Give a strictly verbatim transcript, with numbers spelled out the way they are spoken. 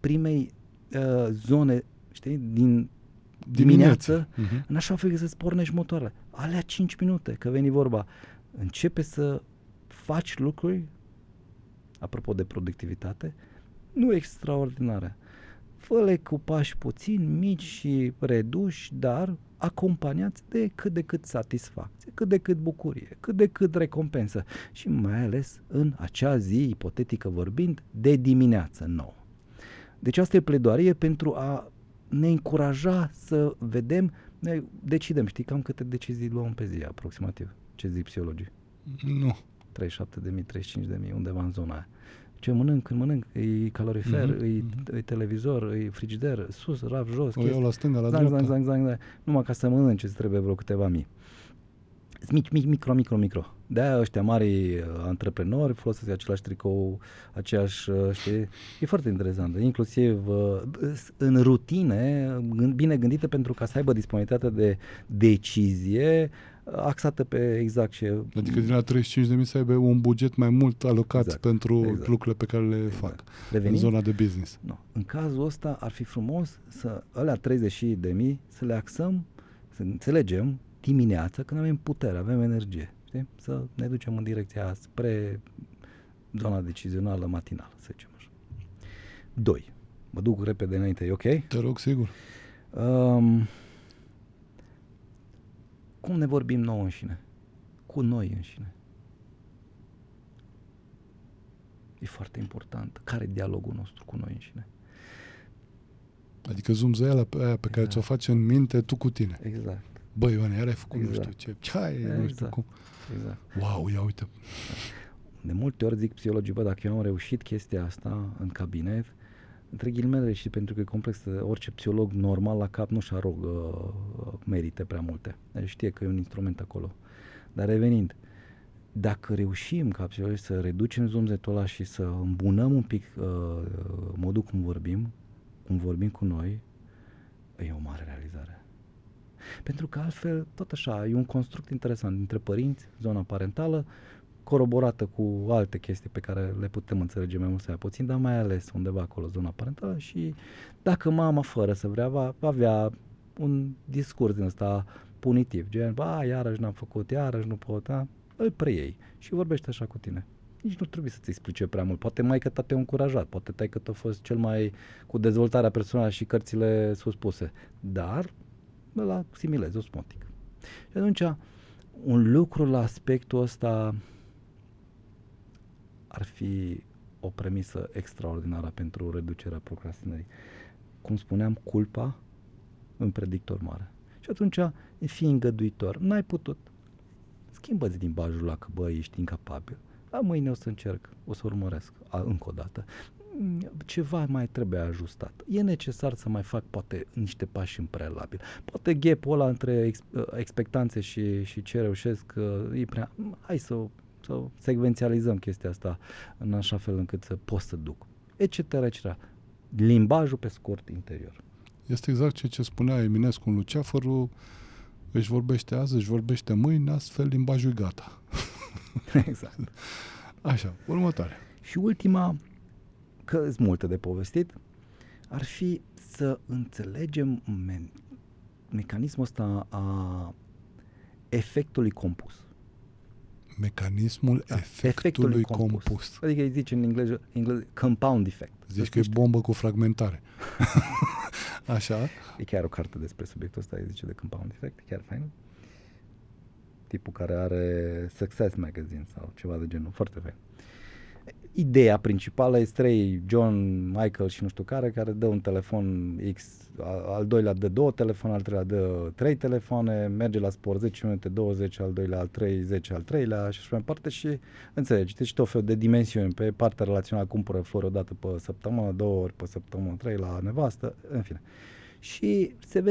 primei uh, zone, știi, din dimineață, uh-huh. în așa fel că să-ți pornești motoarele. Alea cinci minute, că veni vorba. Începe să faci lucruri, apropo de productivitate, nu extraordinare. Fă-le cu pași puțin, mici și reduși, dar acompaniați de cât de cât satisfacție, cât de cât bucurie, cât de cât recompensă și mai ales în acea zi, ipotetică vorbind, de dimineață nouă. Deci asta e pledoarie pentru a ne încuraja să vedem, ne decidem, știi cam câte decizii luăm pe zi aproximativ, ce zic psihologii? Nu. treizeci și șapte de mii, treizeci și cinci de mii, undeva în zona aia. Ce mănânc, când mănânc, e calorifer, mm-hmm. e, e televizor, e frigider, sus, raf, jos, o iau la stânga, la zang, dreapta. zang, zang, zang, numai ca să mănânci îți trebuie vreo câteva mii. Mici, mici, micro, micro, micro. De-aia ăștia mari antreprenori folosesc același tricou, aceeași, știi, e foarte interesant. Inclusiv în rutine, bine gândite pentru ca să aibă disponibilitate de decizie axată pe exact ce... Adică din la treizeci și cinci de mii să aibă un buget mai mult alocat exact, pentru exact. lucrurile pe care le exact. fac Revenind, în zona de business. No. În cazul ăsta ar fi frumos să alea treizeci de mii să le axăm, să înțelegem dimineața când avem putere, avem energie, știi? Să ne ducem în direcția spre zona decizională matinală, să zicem așa. Doi. Mă duc repede înainte, e ok? Te rog, sigur. Um, cum ne vorbim nouă înșine? Cu noi înșine. E foarte important. Care e dialogul nostru cu noi înșine? Adică zumzăiala pe aia pe care exact. ți-o faci în minte tu cu tine. Exact. Băi, Ioane, iar ai făcut exact. nu știu ce. Ce ai, exact. nu știu cum. Exact. Wow, ia uite. De multe ori zic psihologii, bă, dacă eu am reușit chestia asta în cabinet, între ghilimele și pentru că e complex, orice psiholog normal la cap nu și arogă uh, merite prea multe. Deci știe că e un instrument acolo. Dar revenind, dacă reușim ca psihologi să reducem zumzetul ăla și să îmbunăm un pic uh, modul cum vorbim, cum vorbim cu noi, e o mare realizare. Pentru că altfel, tot așa, e un construct interesant dintre părinți, zona parentală, coroborată cu alte chestii pe care le putem înțelege mai mult sau mai puțin, dar mai ales undeva acolo, zona parentală, și dacă mama, fără să vrea, va avea un discurs din ăsta punitiv, gen, ba, iarăși n-am făcut, iarăși nu pot, da? Îl preiei și vorbește așa cu tine. Nici nu trebuie să-ți explice prea mult. Poate maică ta te-a încurajat, poate taică t-a fost cel mai cu dezvoltarea personală și cărțile suspuse, dar ăla similezi osmotic. Și atunci, un lucru la aspectul ăsta ar fi o premisă extraordinară pentru reducerea procrastinării. Cum spuneam, culpa un predictor mare. Și atunci, fii îngăduitor. N-ai putut. Schimbă-ți limbajul ăla că, bă, ești incapabil. La mâine o să încerc, o să urmăresc a, încă o dată. Ceva mai trebuie ajustat. E necesar să mai fac poate niște pași în prealabil. Poate gap-ul ăla între ex, expectanțe și, și ce reușesc e prea... Hai să, să secvențializăm chestia asta în așa fel încât să pot să duc. Etc. etc. Limbajul pe scurt interior. Este exact ceea ce spunea Eminescu în Luceafărul, își vorbește azi, își vorbește mâine, astfel limbajul e gata. Exact. Așa, următoare. Și ultima, că sunt multe de povestit, ar fi să înțelegem me- mecanismul ăsta a efectului compus. Mecanismul Da, efectului, efectului compus. compus. Adică îi zice în engleză, engleză compound effect. Zici că e bombă cu fragmentare. Așa? E chiar o carte despre subiectul ăsta, îi zice de compound effect, e chiar fain. Tipul care are Success Magazine sau ceva de genul, foarte fain. Ideea principală este trei, John, Michael și nu știu care, care dă un telefon X, al doilea dă două telefoane, al treilea dă trei telefoane, merge la sport zece minute, douăzeci, al doilea, al trei, zece, al treilea și așa mai departe și înțelegi, deci tot fel de dimensiuni pe partea relațională, cumpără flori o dată pe săptămână, două ori pe săptămână, trei la nevastă, în fine. Și se vede